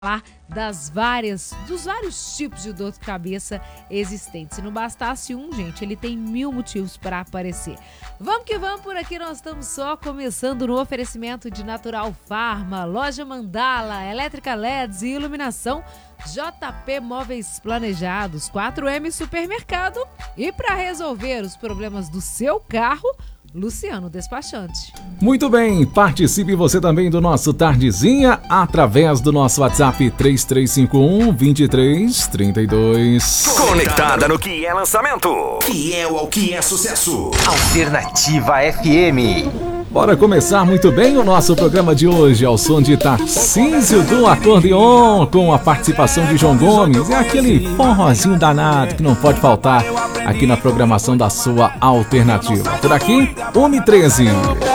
falar dos vários tipos de dor de cabeça existentes. Se não bastasse um, gente, ele tem 1000 motivos para aparecer. Vamos que vamos, por aqui nós estamos só começando no oferecimento de Natural Farma, Loja Mandala, Elétrica LEDs e Iluminação, JP Móveis Planejados, 4M Supermercado e para resolver os problemas do seu carro, Luciano Despachante. Muito bem, participe você também do nosso Tardezinha através do nosso WhatsApp 3351-2332. Conectada no que é lançamento, fiel ao que é sucesso. Alternativa FM. Bora começar muito bem o nosso programa de hoje ao som de Tarcísio do Acordeon, com a participação de João Gomes. É aquele forrozinho danado que não pode faltar aqui na programação da sua Alternativa. Por aqui, 1h13.